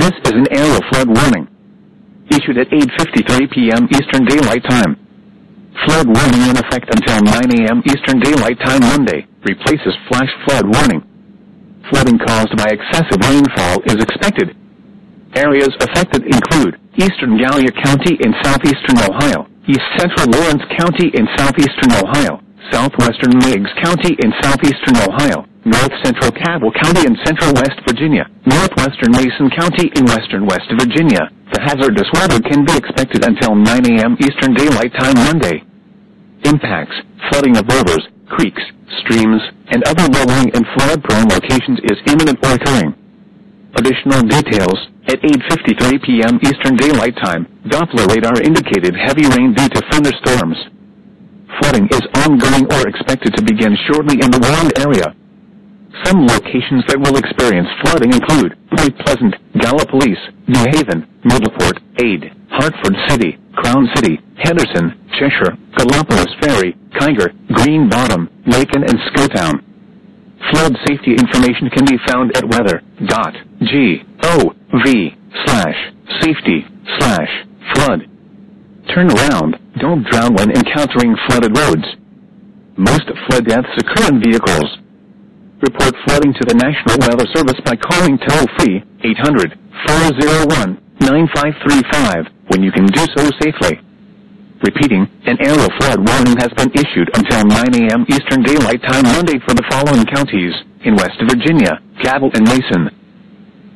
This is an area flood warning, issued at 8:53 p.m. Eastern Daylight Time. Flood warning in effect until 9 a.m. Eastern Daylight Time Monday, replaces flash flood warning. Flooding caused by excessive rainfall is expected. Areas affected include eastern Gallia County in southeastern Ohio, east central Lawrence County in southeastern Ohio, southwestern Meigs County in southeastern Ohio, north central Cabell County in central West Virginia, northwestern Mason County in western West Virginia. The hazardous weather can be expected until 9 a.m. Eastern Daylight Time Monday. Impacts: flooding of rivers, creeks, streams, and other low-lying and flood-prone locations is imminent or occurring. Additional details: at 8:53 p.m. Eastern Daylight Time, Doppler radar indicated heavy rain due to thunderstorms. Flooding is ongoing or expected to begin shortly in the warned area. Some locations that will experience flooding include Point Pleasant, Gallipolis, New Haven, Middleport, Ade, Hartford City, Crown City, Henderson, Cheshire, Gallipolis Ferry, Kiger, Green Bottom, Macon, and Skotown. Flood safety information can be found at weather.gov/safety/flood. Turn around, don't drown when encountering flooded roads. Most flood deaths occur in vehicles. Report flooding to the National Weather Service by calling toll-free 800-401-9535 when you can do so safely. Repeating, an area flood warning has been issued until 9 a.m. Eastern Daylight Time Monday for the following counties in West Virginia: Cabell and Mason,